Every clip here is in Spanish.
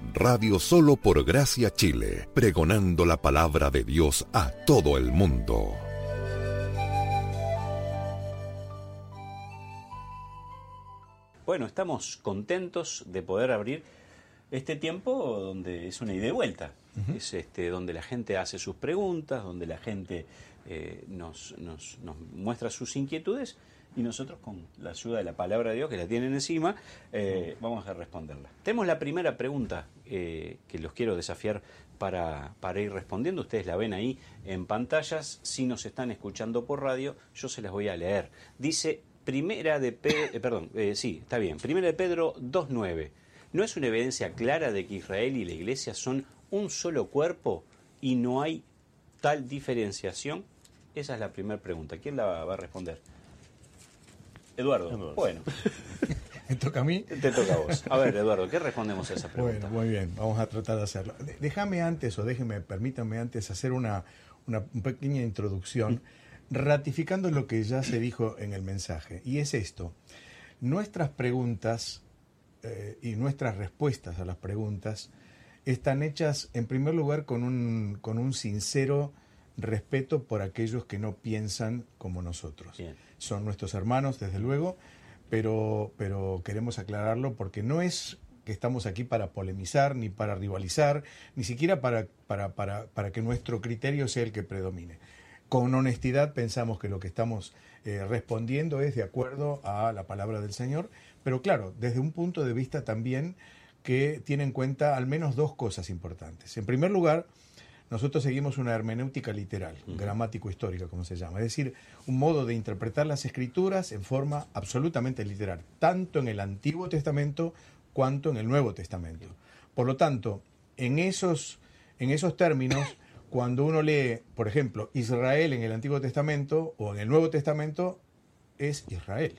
Radio Solo por Gracia Chile, pregonando la palabra de Dios a todo el mundo. Bueno, estamos contentos de poder abrir este tiempo donde es una ida y vuelta. Es donde la gente hace sus preguntas, donde la gente nos muestra sus inquietudes y nosotros, con la ayuda de la palabra de Dios, que la tienen encima, vamos a responderla. Tenemos la primera pregunta que los quiero desafiar para ir respondiendo. Ustedes la ven ahí en pantallas. Si nos están escuchando por radio, yo se las voy a leer. Dice Primera de Pedro 2:9. ¿No es una evidencia clara de que Israel y la Iglesia son un solo cuerpo y no hay tal diferenciación? Esa es la primera pregunta. ¿Quién la va a responder? Eduardo. Bueno. ¿Me toca a mí? Te toca a vos. A ver, Eduardo, ¿qué respondemos a esa pregunta? Bueno, muy bien, vamos a tratar de hacerlo. Permítanme antes hacer una pequeña introducción, ratificando lo que ya se dijo en el mensaje. Y es esto: nuestras preguntas y nuestras respuestas a las preguntas están hechas, en primer lugar, con un sincero respeto por aquellos que no piensan como nosotros. Bien. Son nuestros hermanos, desde luego, pero queremos aclararlo porque no es que estamos aquí para polemizar, ni para rivalizar, ni siquiera para que nuestro criterio sea el que predomine. Con honestidad pensamos que lo que estamos respondiendo es de acuerdo a la palabra del Señor, pero claro, desde un punto de vista también que tiene en cuenta al menos dos cosas importantes. En primer lugar, nosotros seguimos una hermenéutica literal, gramático-histórica, como se llama, es decir, un modo de interpretar las Escrituras en forma absolutamente literal, tanto en el Antiguo Testamento cuanto en el Nuevo Testamento. Por lo tanto, en esos términos, cuando uno lee, por ejemplo, Israel en el Antiguo Testamento o en el Nuevo Testamento, es Israel,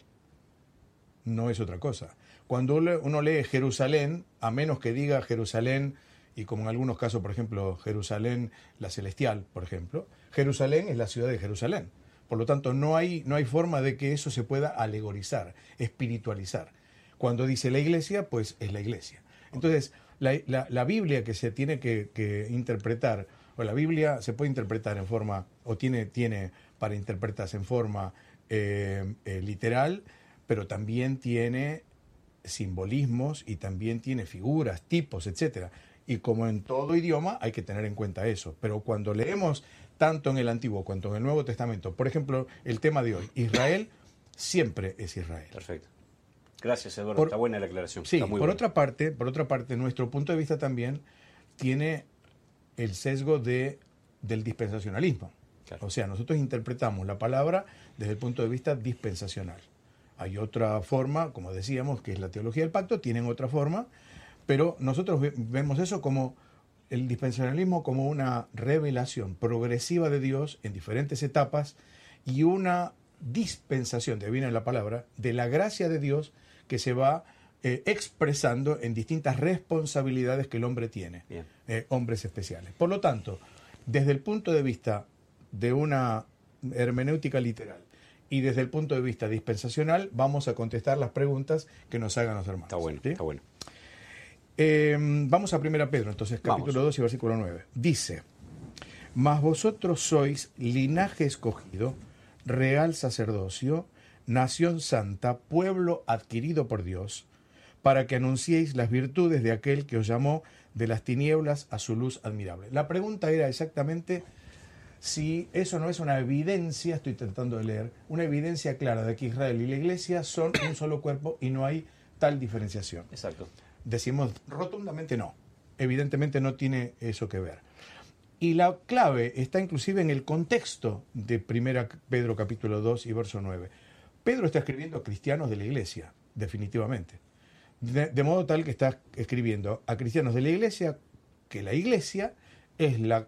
no es otra cosa. Cuando uno lee Jerusalén, a menos que diga Jerusalén, y como en algunos casos, por ejemplo, Jerusalén, la celestial, por ejemplo, Jerusalén es la ciudad de Jerusalén. Por lo tanto, no hay forma de que eso se pueda alegorizar, espiritualizar. Cuando dice la iglesia, pues es la iglesia. Entonces, la Biblia que se tiene que interpretar, o la Biblia se puede interpretar en forma, o tiene para interpretarse en forma literal, pero también tiene simbolismos y también tiene figuras, tipos, etcétera. Y como en todo idioma hay que tener en cuenta eso. Pero cuando leemos tanto en el Antiguo cuanto en el Nuevo Testamento, por ejemplo, el tema de hoy, Israel siempre es Israel. Perfecto. Gracias, Eduardo. Está buena la aclaración. Sí, Está muy por buena. otra parte, nuestro punto de vista también tiene el sesgo del dispensacionalismo. Claro. O sea, nosotros interpretamos la palabra desde el punto de vista dispensacional. Hay otra forma, como decíamos, que es la teología del pacto, tienen otra forma, pero nosotros vemos eso como el dispensacionalismo como una revelación progresiva de Dios en diferentes etapas y una dispensación, de ahí viene la palabra, de la gracia de Dios que se va expresando en distintas responsabilidades que el hombre tiene, hombres especiales. Por lo tanto, desde el punto de vista de una hermenéutica literal y desde el punto de vista dispensacional, vamos a contestar las preguntas que nos hagan los hermanos. Está bueno, ¿sí? Está bueno. Vamos a 1 Pedro, entonces, capítulo 2 y versículo 9. Dice: mas vosotros sois linaje escogido, real sacerdocio, nación santa, pueblo adquirido por Dios, para que anunciéis las virtudes de aquel que os llamó de las tinieblas a su luz admirable. La pregunta era exactamente si eso no es una evidencia, estoy tratando de leer, una evidencia clara de que Israel y la Iglesia son un solo cuerpo y no hay tal diferenciación. Exacto. Decimos rotundamente no. Evidentemente no tiene eso que ver. Y la clave está inclusive en el contexto de 1 Pedro capítulo 2 y verso 9. Pedro está escribiendo a cristianos de la Iglesia, definitivamente. De modo tal que está escribiendo a cristianos de la Iglesia, que la Iglesia es la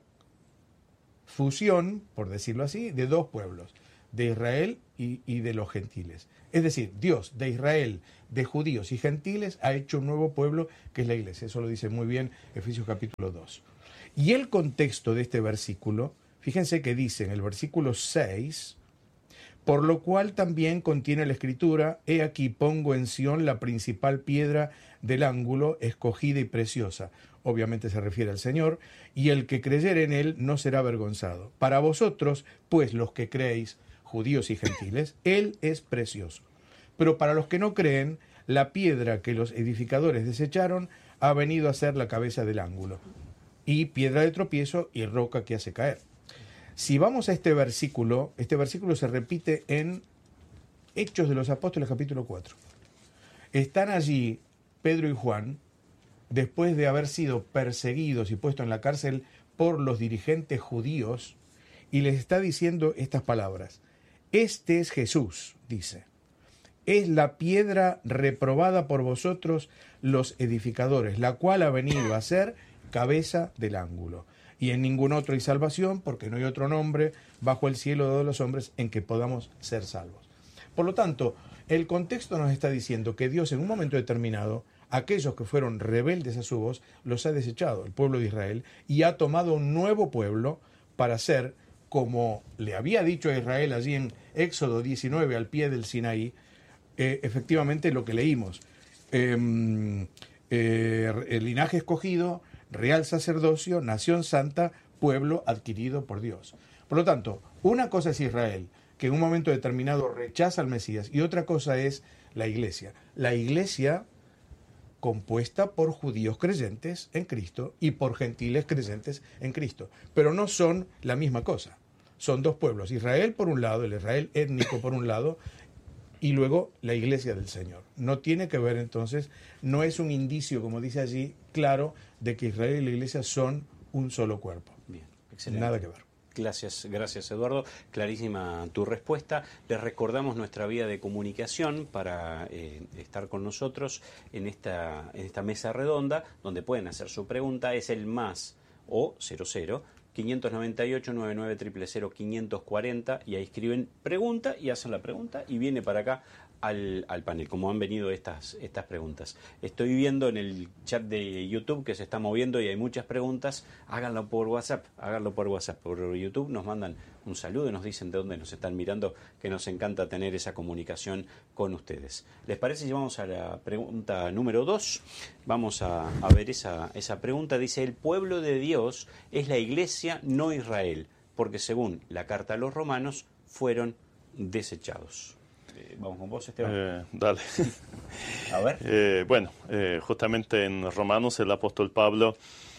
fusión, por decirlo así, de dos pueblos, de Israel y de los gentiles. Es decir, Dios de Israel, de judíos y gentiles, ha hecho un nuevo pueblo que es la Iglesia. Eso lo dice muy bien Efesios capítulo 2. Y el contexto de este versículo, fíjense que dice en el versículo 6, Por lo cual también contiene la Escritura: he aquí pongo en Sión la principal piedra del ángulo, escogida y preciosa. Obviamente se refiere al Señor, y el que creyere en él no será avergonzado. Para vosotros, pues los que creéis, judíos y gentiles, él es precioso. Pero para los que no creen, la piedra que los edificadores desecharon ha venido a ser la cabeza del ángulo, y piedra de tropiezo y roca que hace caer. Si vamos a este versículo se repite en Hechos de los Apóstoles, capítulo 4. Están allí Pedro y Juan, después de haber sido perseguidos y puestos en la cárcel por los dirigentes judíos, y les está diciendo estas palabras. Este es Jesús, dice. Es la piedra reprobada por vosotros los edificadores, la cual ha venido a ser cabeza del ángulo. Y en ningún otro hay salvación, porque no hay otro nombre bajo el cielo de los hombres en que podamos ser salvos. Por lo tanto, el contexto nos está diciendo que Dios en un momento determinado, aquellos que fueron rebeldes a su voz, los ha desechado, el pueblo de Israel, y ha tomado un nuevo pueblo para ser, como le había dicho a Israel allí en Éxodo 19, al pie del Sinaí, efectivamente lo que leímos. El linaje escogido, real sacerdocio, nación santa, pueblo adquirido por Dios. Por lo tanto, una cosa es Israel, que en un momento determinado rechaza al Mesías, y otra cosa es la iglesia. La iglesia compuesta por judíos creyentes en Cristo y por gentiles creyentes en Cristo. Pero no son la misma cosa. Son dos pueblos. Israel por un lado, el Israel étnico por un lado, y luego la iglesia del Señor. No tiene que ver entonces, no es un indicio, como dice allí, claro, de que Israel y la iglesia son un solo cuerpo. Bien, excelente. Nada que ver. Gracias Eduardo. Clarísima tu respuesta. Les recordamos nuestra vía de comunicación para estar con nosotros en esta mesa redonda, donde pueden hacer su pregunta. Es el más o 00 598 99 000 540, y ahí escriben pregunta y hacen la pregunta y viene para acá al panel, como han venido estas preguntas. Estoy viendo en el chat de YouTube que se está moviendo y hay muchas preguntas. Háganlo por WhatsApp, por YouTube nos mandan un saludo y nos dicen de dónde nos están mirando, que nos encanta tener esa comunicación con ustedes. ¿Les parece si vamos a la pregunta número 2? Vamos a ver esa pregunta. Dice: el pueblo de Dios es la iglesia, no Israel, porque según la carta a los romanos fueron desechados. Vamos con vos, Esteban. Dale. A ver. Justamente en Romanos el apóstol Pablo,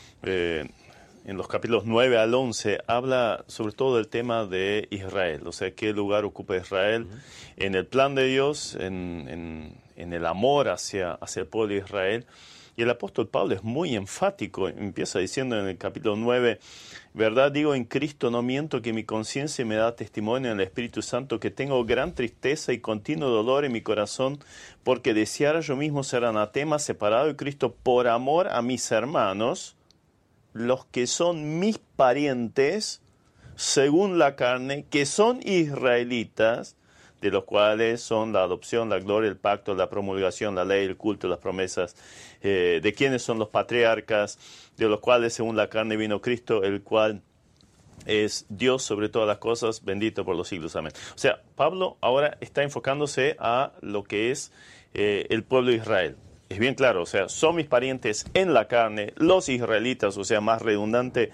en los capítulos 9 al 11, habla sobre todo del tema de Israel, o sea, qué lugar ocupa Israel en el plan de Dios, en el amor hacia el pueblo de Israel. Y el apóstol Pablo es muy enfático, empieza diciendo en el capítulo 9, verdad digo en Cristo, no miento, que mi conciencia me da testimonio en el Espíritu Santo, que tengo gran tristeza y continuo dolor en mi corazón, porque deseara yo mismo ser anatema, separado de Cristo, por amor a mis hermanos, los que son mis parientes, según la carne, que son israelitas, de los cuales son la adopción, la gloria, el pacto, la promulgación, la ley, el culto, las promesas, de quienes son los patriarcas, de los cuales según la carne vino Cristo, el cual es Dios sobre todas las cosas, bendito por los siglos. Amén. O sea, Pablo ahora está enfocándose a lo que es el pueblo de Israel. Es bien claro, o sea, son mis parientes en la carne, los israelitas, o sea, más redundante,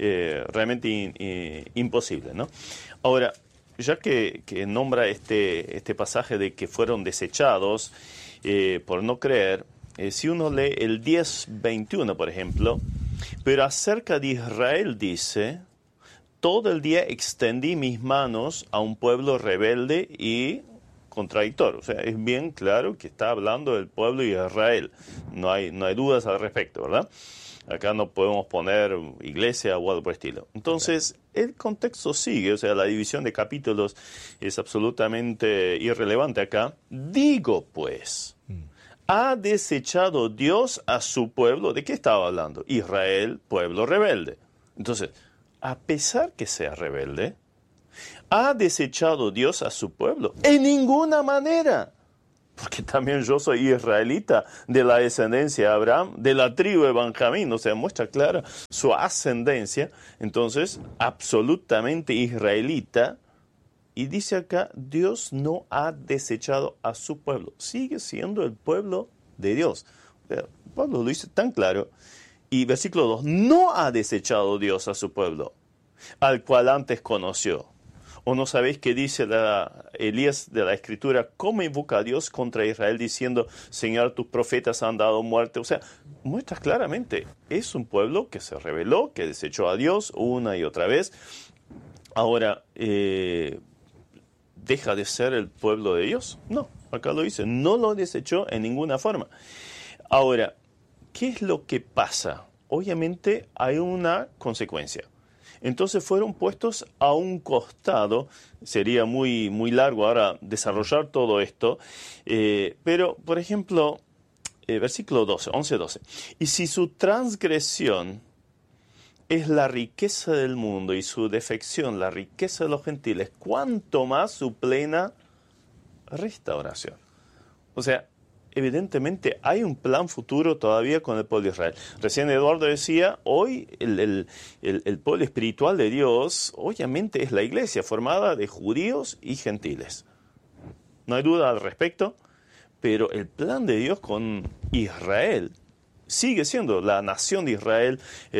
realmente imposible, ¿no? Ahora, ya que nombra este pasaje de que fueron desechados por no creer, si uno lee el 10:21, por ejemplo, pero acerca de Israel dice, todo el día extendí mis manos a un pueblo rebelde y contradictorio. O sea, es bien claro que está hablando del pueblo de Israel. No hay dudas al respecto, ¿verdad? Acá no podemos poner iglesia o algo por el estilo. Entonces, el contexto sigue, o sea, la división de capítulos es absolutamente irrelevante acá. Digo, pues, ¿ha desechado Dios a su pueblo? ¿De qué estaba hablando? Israel, pueblo rebelde. Entonces, a pesar que sea rebelde, ¿ha desechado Dios a su pueblo? En ninguna manera. Porque también yo soy israelita de la descendencia de Abraham, de la tribu de Benjamín, o sea, muestra clara su ascendencia. Entonces, absolutamente israelita, Y dice acá, Dios no ha desechado a su pueblo. Sigue siendo el pueblo de Dios. O sea, Pablo lo dice tan claro. Y versículo 2, no ha desechado Dios a su pueblo, al cual antes conoció. ¿O no sabéis qué dice Elías de la Escritura? ¿Cómo invoca a Dios contra Israel diciendo, Señor, tus profetas han dado muerte? O sea, muestra claramente, es un pueblo que se rebeló, que desechó a Dios una y otra vez. Ahora, ¿deja de ser el pueblo de Dios? No, acá lo dice, no lo desechó en ninguna forma. Ahora, ¿qué es lo que pasa? Obviamente hay una consecuencia. Entonces fueron puestos a un costado. Sería muy, muy largo ahora desarrollar todo esto. Pero, por ejemplo, versículo 11-12. Y si su transgresión es la riqueza del mundo y su defección la riqueza de los gentiles, ¿cuánto más su plena restauración? O sea, evidentemente hay un plan futuro todavía con el pueblo de Israel. Recién Eduardo decía, hoy el pueblo espiritual de Dios obviamente es la iglesia formada de judíos y gentiles. No hay duda al respecto, pero el plan de Dios con Israel sigue siendo la nación de Israel,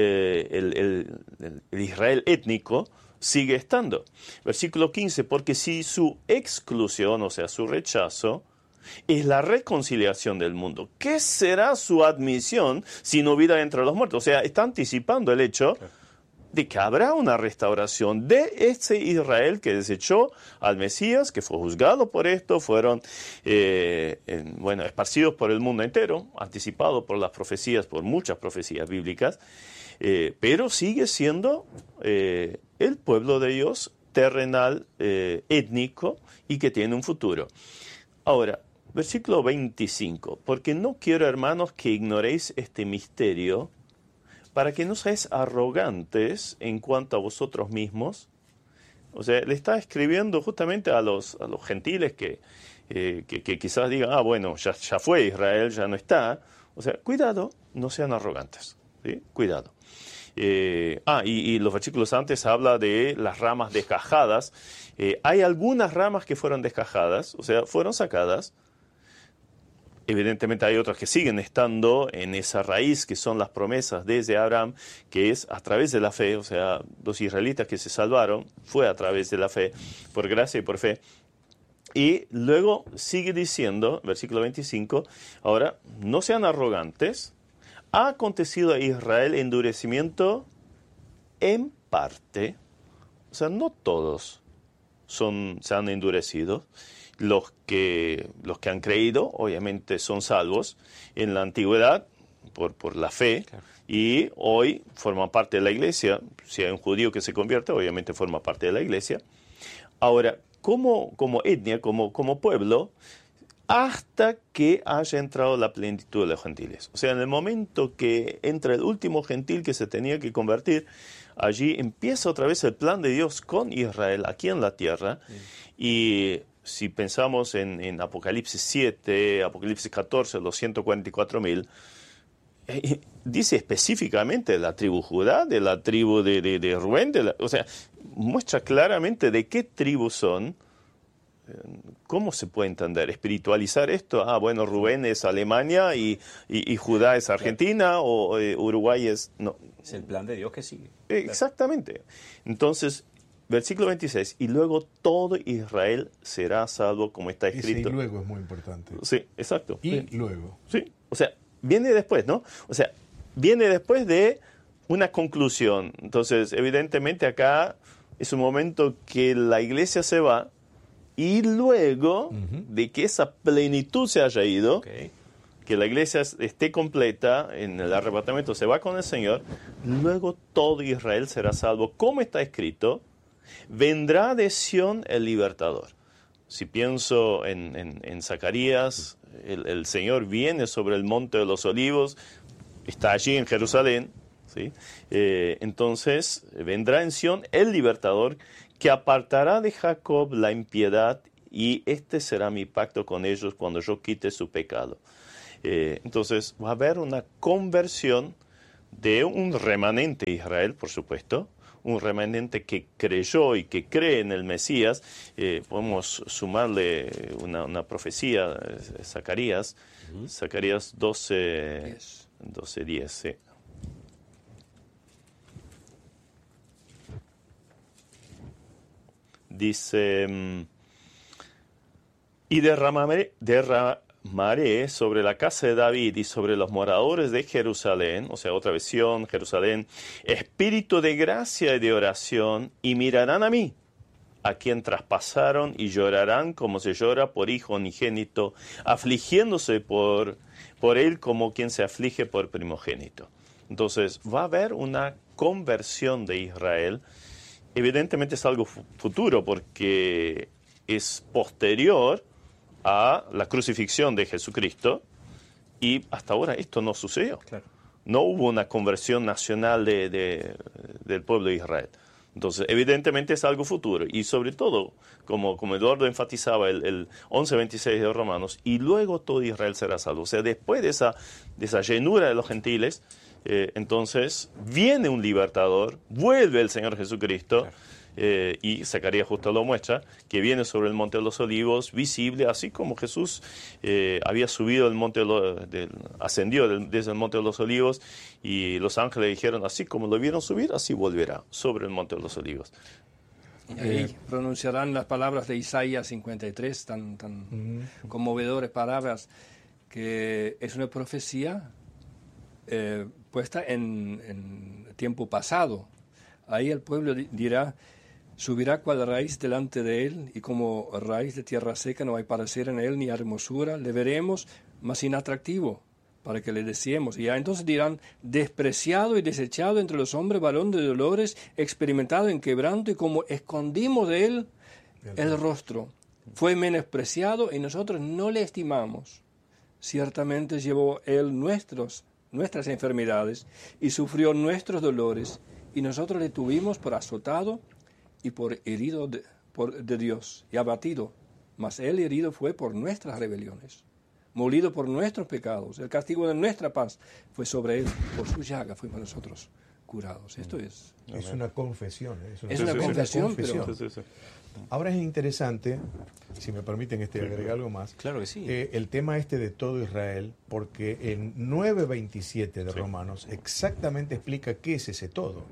el Israel étnico, sigue estando. Versículo 15, porque si su exclusión, o sea, su rechazo, es la reconciliación del mundo, ¿qué será su admisión si no vida entre los muertos? O sea, está anticipando el hecho de que habrá una restauración de ese Israel que desechó al Mesías, que fue juzgado por esto, fueron esparcidos por el mundo entero, anticipado por las profecías, por muchas profecías bíblicas, pero sigue siendo el pueblo de Dios terrenal, étnico, y que tiene un futuro. Ahora, versículo 25, porque no quiero, hermanos, que ignoréis este misterio, para que no seáis arrogantes en cuanto a vosotros mismos. O sea, le está escribiendo justamente a los gentiles que quizás digan, bueno, ya fue Israel, ya no está. O sea, cuidado, no sean arrogantes, ¿sí? Cuidado. Y los versículos antes habla de las ramas descajadas. Hay algunas ramas que fueron descajadas, o sea, fueron sacadas. Evidentemente hay otras que siguen estando en esa raíz que son las promesas desde Abraham, que es a través de la fe. O sea, los israelitas que se salvaron fue a través de la fe, por gracia y por fe. Y luego sigue diciendo, versículo 25, ahora, no sean arrogantes, ha acontecido a Israel endurecimiento en parte. O sea, no todos se han endurecido. Los que han creído, obviamente, son salvos en la antigüedad por la fe, claro. Y hoy forman parte de la iglesia. Si hay un judío que se convierte, obviamente forma parte de la iglesia. Ahora, como etnia, como pueblo, hasta que haya entrado la plenitud de los gentiles. O sea, en el momento que entra el último gentil que se tenía que convertir, allí empieza otra vez el plan de Dios con Israel aquí en la tierra. Sí. Y si pensamos en Apocalipsis 7, Apocalipsis 14, los 144.000, dice específicamente de la tribu Judá, de la tribu de Rubén, o sea, muestra claramente de qué tribu son. ¿Cómo se puede entender? ¿Espiritualizar esto? Bueno, Rubén es Alemania y Judá es Argentina, claro. O Uruguay es... No. Es el plan de Dios que sigue. Exactamente. Entonces, versículo 26, y luego todo Israel será salvo, como está escrito. Ese y luego es muy importante. Sí, exacto. Y sí. Luego. Sí, o sea, viene después, ¿no? O sea, viene después de una conclusión. Entonces, evidentemente acá es un momento que la iglesia se va, y luego de que esa plenitud se haya ido, okay, que la iglesia esté completa, en el arrebatamiento se va con el Señor, luego todo Israel será salvo, como está escrito, vendrá de Sión el libertador. Si pienso en Zacarías, el Señor viene sobre el monte de los olivos, está allí en Jerusalén, ¿sí? Entonces vendrá en Sión el libertador, que apartará de Jacob la impiedad, y este será mi pacto con ellos cuando yo quite su pecado. Entonces va a haber una conversión de un remanente de Israel, por supuesto, un remanente que creyó y que cree en el Mesías. Podemos sumarle una profecía, Zacarías, Zacarías 12:10, sí. Dice, y derramaré sobre la casa de David y sobre los moradores de Jerusalén, o sea, otra versión, Jerusalén, espíritu de gracia y de oración, y mirarán a mí, a quien traspasaron, y llorarán como se llora por hijo unigénito, afligiéndose por él como quien se aflige por primogénito. Entonces, va a haber una conversión de Israel. Evidentemente es algo futuro porque es posterior a la crucifixión de Jesucristo y hasta ahora esto no sucedió. Claro. No hubo una conversión nacional del pueblo de Israel. Entonces, evidentemente es algo futuro y sobre todo, como Eduardo enfatizaba el 11:26 de Romanos, y luego todo Israel será salvo. O sea, después de esa llenura de los gentiles, entonces viene un libertador, vuelve el Señor Jesucristo. Claro. Y Zacarías justo lo muestra, que viene sobre el Monte de los Olivos, visible, así como Jesús había subido el monte ascendió desde el Monte de los Olivos, y los ángeles dijeron, así como lo vieron subir, así volverá sobre el Monte de los Olivos. Y ahí pronunciarán las palabras de Isaías 53, tan conmovedores palabras, que es una profecía puesta en tiempo pasado. Ahí el pueblo dirá, subirá cual raíz delante de él, y como raíz de tierra seca no hay parecer en él ni hermosura, le veremos, mas inatractivo, para que le deseemos. Y ya entonces dirán, despreciado y desechado entre los hombres, varón de dolores, experimentado en quebranto, y como escondimos de él el rostro, fue menospreciado y nosotros no le estimamos. Ciertamente llevó él nuestras enfermedades y sufrió nuestros dolores, y nosotros le tuvimos por azotado y por herido de Dios y abatido, mas él herido fue por nuestras rebeliones, molido por nuestros pecados. El castigo de nuestra paz fue sobre él, por su llaga fuimos nosotros curados. Esto es una confesión. Es una confesión. Pero... Sí. Ahora es interesante, si me permiten agregar algo más. Claro que sí. El tema de todo Israel, porque en 9:27 de Romanos exactamente explica qué es ese todo.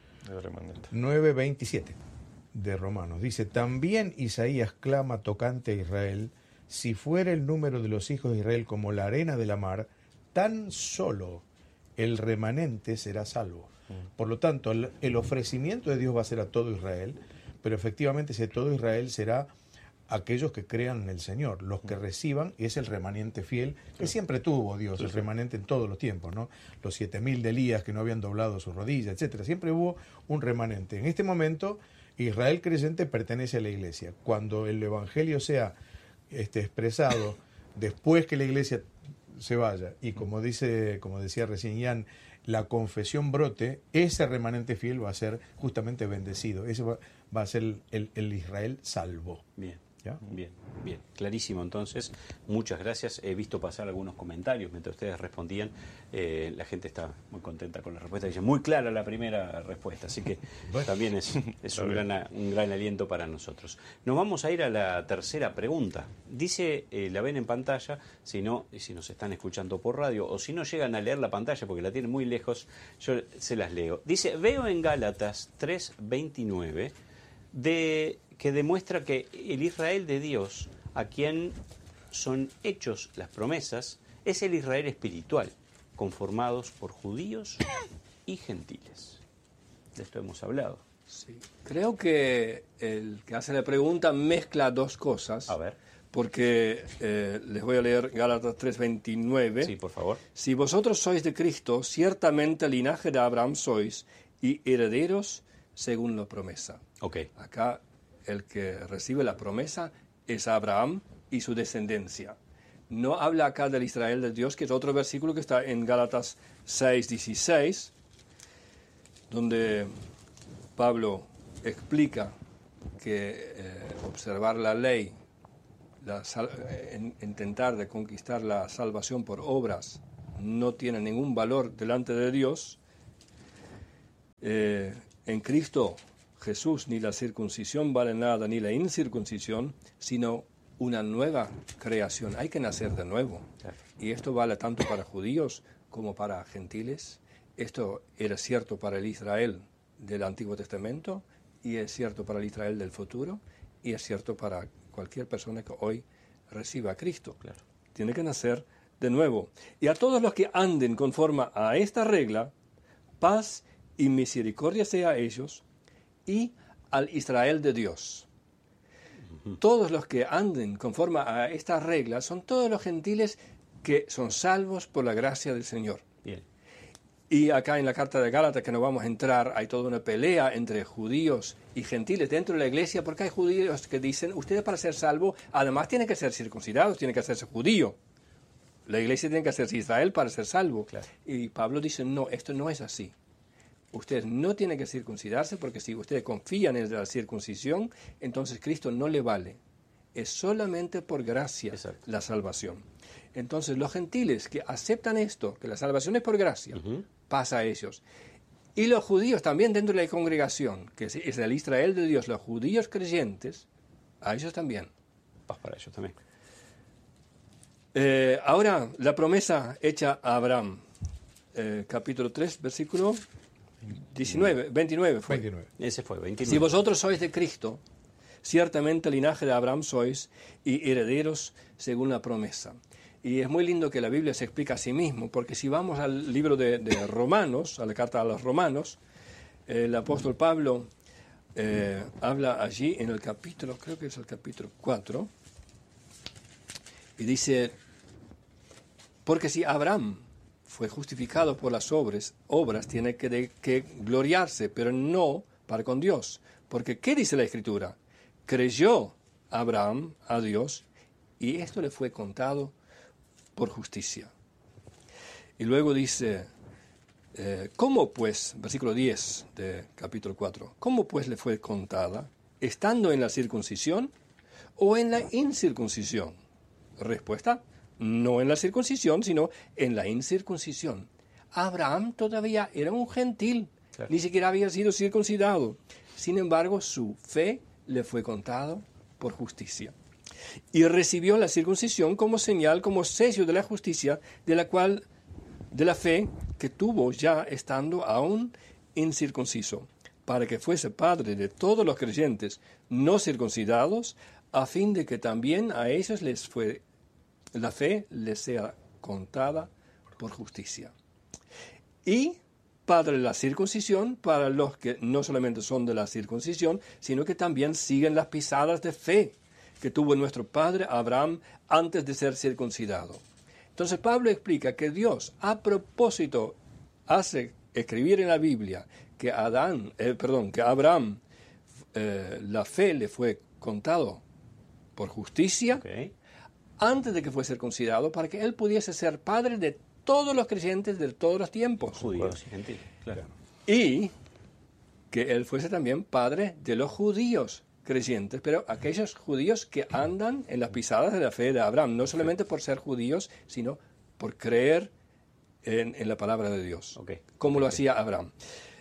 9:27 de Romanos. Dice, también Isaías clama tocante a Israel, si fuera el número de los hijos de Israel como la arena de la mar, tan solo el remanente será salvo. Por lo tanto, el ofrecimiento de Dios va a ser a todo Israel, pero efectivamente ese todo Israel será aquellos que crean en el Señor, los que reciban, y es el remanente fiel que siempre tuvo Dios, el remanente en todos los tiempos, ¿no? Los 7.000 de Elías que no habían doblado sus rodillas, etcétera. Siempre hubo un remanente. En este momento, Israel creyente pertenece a la iglesia. Cuando el evangelio sea expresado después que la iglesia se vaya, y como decía recién Ian, la confesión brote, ese remanente fiel va a ser justamente bendecido. Ese va a ser el Israel salvo. Bien. ¿Ya? Bien, clarísimo. Entonces, muchas gracias. He visto pasar algunos comentarios mientras ustedes respondían. La gente está muy contenta con la respuesta. Dice, muy clara la primera respuesta, así que también es un gran aliento para nosotros. Nos vamos a ir a la tercera pregunta. Dice, la ven en pantalla, si nos están escuchando por radio, o si no llegan a leer la pantalla porque la tienen muy lejos, yo se las leo. Dice, veo en Gálatas 3:29 que demuestra que el Israel de Dios, a quien son hechos las promesas, es el Israel espiritual, conformados por judíos y gentiles. De esto hemos hablado. Sí. Creo que el que hace la pregunta mezcla dos cosas. A ver. Porque les voy a leer Gálatas 3:29. Sí, por favor. Si vosotros sois de Cristo, ciertamente linaje de Abraham sois y herederos según la promesa. Okay. Acá el que recibe la promesa es Abraham y su descendencia. No habla acá del Israel de Dios, que es otro versículo que está en Gálatas 6:16, donde Pablo explica que observar la ley, intentar de conquistar la salvación por obras, no tiene ningún valor delante de Dios. en Cristo Jesús ni la circuncisión vale nada, ni la incircuncisión, sino una nueva creación. Hay que nacer de nuevo. Claro. Y esto vale tanto para judíos como para gentiles. Esto era cierto para el Israel del Antiguo Testamento, y es cierto para el Israel del futuro, y es cierto para cualquier persona que hoy reciba a Cristo. Claro. Tiene que nacer de nuevo. Y a todos los que anden conforme a esta regla, paz y misericordia sea a ellos y al Israel de Dios. Todos los que anden conforme a esta regla son todos los gentiles que son salvos por la gracia del Señor. Bien. Y acá en la carta de Gálatas, que no vamos a entrar, hay toda una pelea entre judíos y gentiles dentro de la iglesia, porque hay judíos que dicen, ustedes para ser salvos, además tienen que ser circuncidados, tienen que hacerse judío. La iglesia tiene que hacerse Israel para ser salvo. Claro. Y Pablo dice, no, esto no es así. Ustedes no tienen que circuncidarse, porque si ustedes confían en la circuncisión, entonces Cristo no le vale. Es solamente por gracia Exacto. la salvación. Entonces los gentiles que aceptan esto, que la salvación es por gracia, pasa a ellos. Y los judíos también dentro de la congregación, que es el Israel de Dios, los judíos creyentes, a ellos también. Paz para ellos también. Ahora, la promesa hecha a Abraham, capítulo 3, versículo 29 fue. 29. Ese fue, 29. Si vosotros sois de Cristo, ciertamente linaje de Abraham sois y herederos según la promesa. Y es muy lindo que la Biblia se explica a sí mismo, porque si vamos al libro de Romanos, a la carta a los Romanos, el apóstol Pablo habla allí en el capítulo, creo que es el capítulo 4, y dice, porque si Abraham fue justificado por las obras tiene que gloriarse, pero no para con Dios. Porque, ¿qué dice la Escritura? Creyó Abraham a Dios y esto le fue contado por justicia. Y luego dice, ¿cómo pues, versículo 10 de capítulo 4, cómo pues le fue contada, estando en la circuncisión o en la incircuncisión? Respuesta, no en la circuncisión, sino en la incircuncisión. Abraham todavía era un gentil, Claro. ni siquiera había sido circuncidado. Sin embargo, su fe le fue contado por justicia. Y recibió la circuncisión como señal, como sello de la justicia, de la fe que tuvo ya estando aún incircunciso, para que fuese padre de todos los creyentes no circuncidados, a fin de que también a ellos la fe les sea contada por justicia. Y padre de la circuncisión para los que no solamente son de la circuncisión, sino que también siguen las pisadas de fe que tuvo nuestro padre Abraham antes de ser circuncidado. Entonces Pablo explica que Dios a propósito hace escribir en la Biblia que Abraham la fe le fue contado por justicia, Okay. antes de que fuese circuncidado, para que él pudiese ser padre de todos los creyentes de todos los tiempos. Judíos y gentiles, claro. Y que él fuese también padre de los judíos creyentes, pero aquellos judíos que andan en las pisadas de la fe de Abraham, no solamente por ser judíos, sino por creer en la palabra de Dios, Okay. como lo hacía Abraham.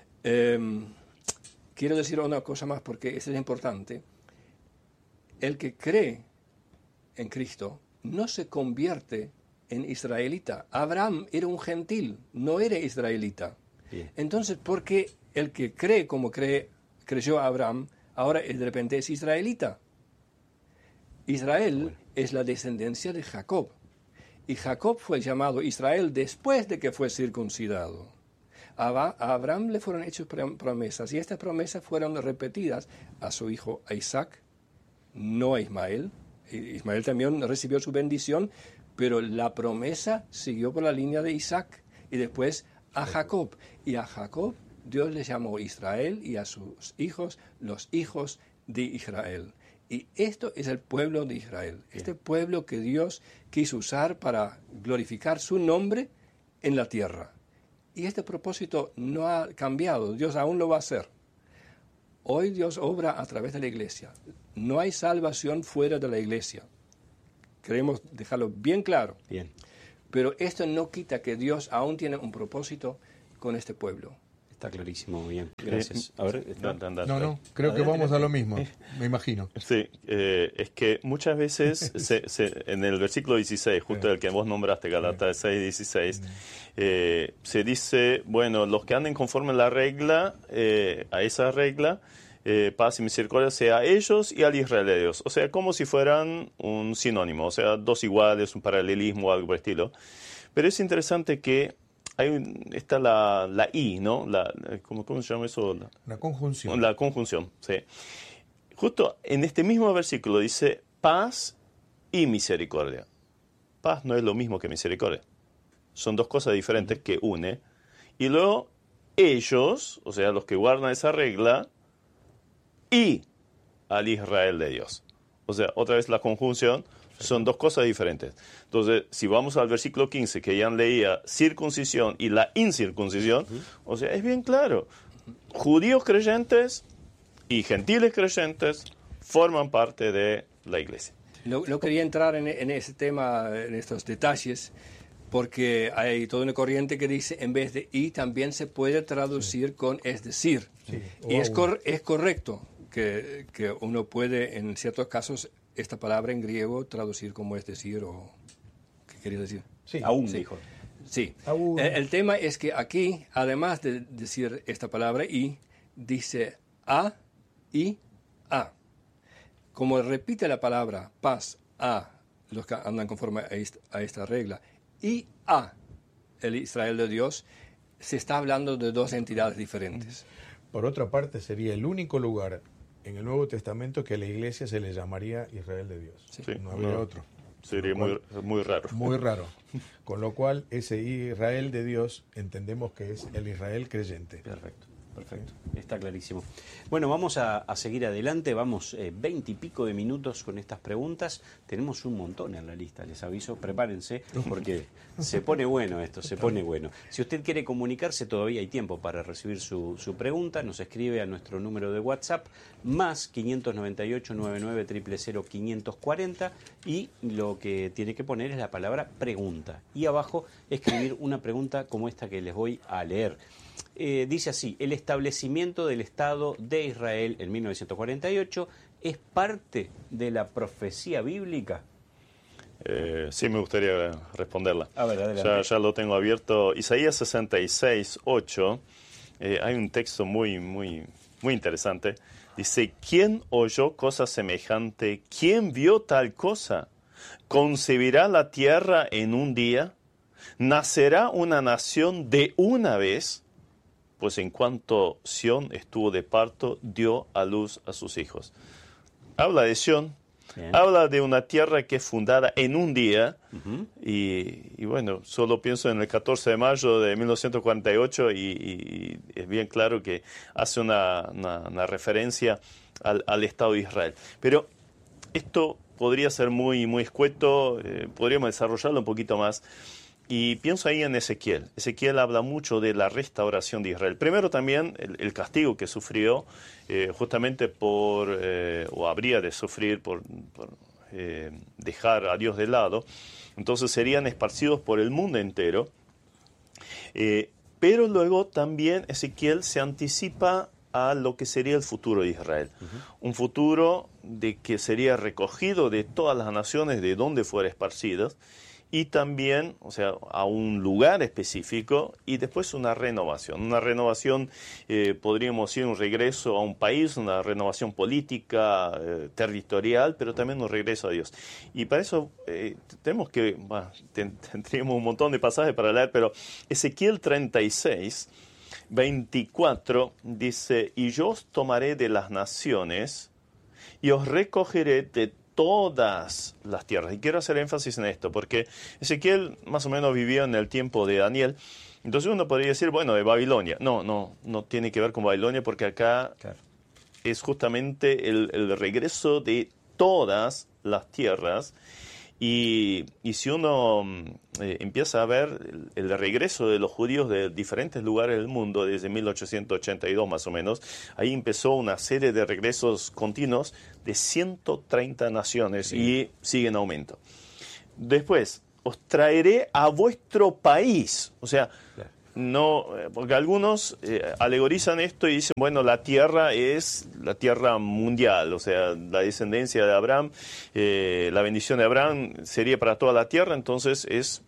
Quiero decir una cosa más porque eso es importante. El que cree en Cristo no se convierte en israelita. Abraham era un gentil, no era israelita. Bien. Entonces, ¿por qué el que cree como creyó Abraham, ahora de repente es israelita? Israel es la descendencia de Jacob. Y Jacob fue llamado Israel después de que fue circuncidado. A Abraham le fueron hechas promesas, y estas promesas fueron repetidas a su hijo Isaac, no a Ismael. Ismael también recibió su bendición, pero la promesa siguió por la línea de Isaac y después a Jacob. Y a Jacob Dios le llamó Israel y a sus hijos los hijos de Israel. Y esto es el pueblo de Israel, este pueblo que Dios quiso usar para glorificar su nombre en la tierra. Y este propósito no ha cambiado, Dios aún lo va a hacer. Hoy Dios obra a través de la iglesia. No hay salvación fuera de la iglesia. Queremos dejarlo bien claro. Bien. Pero esto no quita que Dios aún tiene un propósito con este pueblo. Está clarísimo, bien, gracias. A ver, No, creo que vamos a lo mismo, me imagino. Sí, es que muchas veces en el versículo 16, justo el que vos nombraste, Galatas 6, 16, se dice, bueno, los que anden conforme a la regla, a esa regla, paz y misericordia sea a ellos y al Israel de Dios. O sea, como si fueran un sinónimo, o sea, dos iguales, un paralelismo, algo por el estilo. Pero es interesante que está la I, ¿no? ¿Cómo se llama eso? La conjunción. La conjunción, sí. Justo en este mismo versículo dice paz y misericordia. Paz no es lo mismo que misericordia. Son dos cosas diferentes que une. Y luego ellos, o sea, los que guardan esa regla, y al Israel de Dios. O sea, otra vez la conjunción. Son dos cosas diferentes. Entonces, si vamos al versículo 15, que Jan leía circuncisión y la incircuncisión, o sea, es bien claro. Judíos creyentes y gentiles creyentes forman parte de la iglesia. No quería entrar en ese tema, en estos detalles, porque hay toda una corriente que dice, en vez de y, también se puede traducir con es decir. Sí. Y es correcto que uno puede, en ciertos casos, esta palabra en griego traducir como es decir o... ¿Qué quería decir? Sí, aún sí. Dijo. Sí. Aún. El tema es que aquí, además de decir esta palabra y, dice a y a. Como repite la palabra paz a los que andan conforme a esta regla y a el Israel de Dios, se está hablando de dos entidades diferentes. Por otra parte, sería el único lugar en el Nuevo Testamento que a la iglesia se le llamaría Israel de Dios. Sí. No habría otro. Sería muy raro. Muy raro. Con lo cual, ese Israel de Dios entendemos que es el Israel creyente. Perfecto. Está clarísimo. Bueno, vamos a seguir adelante. Vamos 20 y pico de minutos con estas preguntas. Tenemos un montón en la lista, les aviso. Prepárense porque se pone bueno esto, se pone bueno. Si usted quiere comunicarse, todavía hay tiempo para recibir su pregunta. Nos escribe a nuestro número de WhatsApp, más 598-99-000-540, y lo que tiene que poner es la palabra pregunta. Y abajo escribir una pregunta como esta que les voy a leer. Dice así: el establecimiento del Estado de Israel en 1948 es parte de la profecía bíblica. Sí, me gustaría responderla. A ver, adelante. Ya lo tengo abierto. Isaías 66, 8. Hay un texto muy interesante. Dice: ¿quién oyó cosa semejante? ¿Quién vio tal cosa? ¿Concebirá la tierra en un día? ¿Nacerá una nación de una vez? Pues en cuanto Sión estuvo de parto, dio a luz a sus hijos. Habla de Sión, habla de una tierra que es fundada en un día, y bueno, solo pienso en el 14 de mayo de 1948 y es bien claro que hace una referencia al Estado de Israel. Pero esto podría ser muy escueto, podríamos desarrollarlo un poquito más. Y pienso ahí en Ezequiel. Ezequiel habla mucho de la restauración de Israel. Primero también el castigo que sufrió justamente o habría de sufrir por dejar a Dios de lado. Entonces serían esparcidos por el mundo entero. Pero luego también Ezequiel se anticipa a lo que sería el futuro de Israel. Un futuro de que sería recogido de todas las naciones de donde fuera esparcidas, y también, o sea, a un lugar específico, y después una renovación. Una renovación, podríamos decir, un regreso a un país, una renovación política, territorial, pero también un regreso a Dios. Y para eso tenemos que, tendríamos un montón de pasajes para leer, pero Ezequiel 36, 24, dice: y yo os tomaré de las naciones y os recogeré de todas las tierras. Y quiero hacer énfasis en esto, porque Ezequiel más o menos vivió en el tiempo de Daniel. Entonces uno podría decir, bueno, de Babilonia. No tiene que ver con Babilonia, porque acá es justamente el regreso de todas las tierras. Y si uno empieza a ver el regreso de los judíos de diferentes lugares del mundo desde 1882 más o menos, ahí empezó una serie de regresos continuos de 130 naciones y sigue en aumento. Después, os traeré a vuestro país. O sea, No, porque algunos alegorizan esto y dicen, bueno, la tierra es la tierra mundial, o sea, la descendencia de Abraham, la bendición de Abraham sería para toda la tierra, entonces es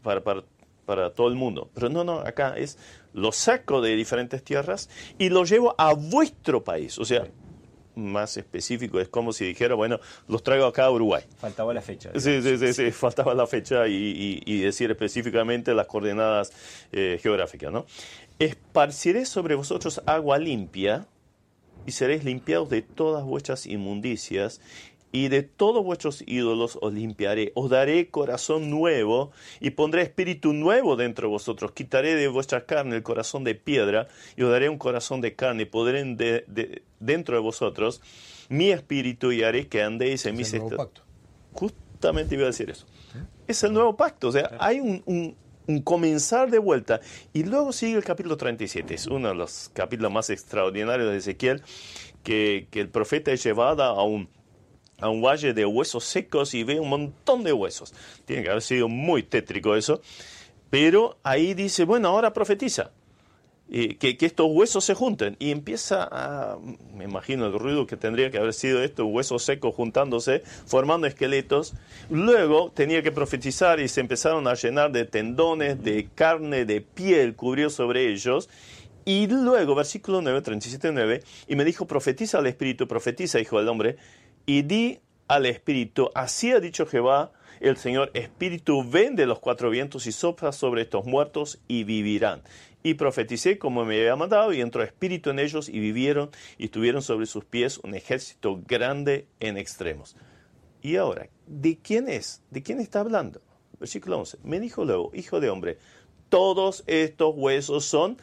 para todo el mundo. Pero no, acá es, lo saco de diferentes tierras y lo llevo a vuestro país, o sea, más específico, es como si dijera, bueno, los traigo acá a Uruguay. Faltaba la fecha. Sí, faltaba la fecha y decir específicamente las coordenadas geográficas, ¿no? Esparciré sobre vosotros agua limpia y seréis limpiados de todas vuestras inmundicias y de todos vuestros ídolos os limpiaré. Os daré corazón nuevo y pondré espíritu nuevo dentro de vosotros. Quitaré de vuestra carne el corazón de piedra y os daré un corazón de carne y pondré dentro de vosotros mi espíritu y haré que andéis en mis estatutos. Justamente iba a decir eso. Es el nuevo pacto. O sea, hay un comenzar de vuelta. Y luego sigue el capítulo 37. Es uno de los capítulos más extraordinarios de Ezequiel, que el profeta es llevado a un valle de huesos secos y ve un montón de huesos. Tiene que haber sido muy tétrico eso. Pero ahí dice, bueno, ahora profetiza. Que estos huesos se junten. Y empieza a, me imagino el ruido que tendría que haber sido estos huesos secos juntándose, formando esqueletos. Luego tenía que profetizar y se empezaron a llenar de tendones, de carne, de piel, cubrió sobre ellos. Y luego, versículo 9, 37:9, y me dijo, profetiza al Espíritu, profetiza, hijo del hombre, y di al Espíritu, así ha dicho Jehová, el Señor, Espíritu, ven de los cuatro vientos y sopla sobre estos muertos y vivirán. Y profeticé como me había mandado, y entró Espíritu en ellos, y vivieron, y tuvieron sobre sus pies un ejército grande en extremos. Y ahora, ¿de quién es? ¿De quién está hablando? Versículo 11. Me dijo luego, hijo de hombre, todos estos huesos son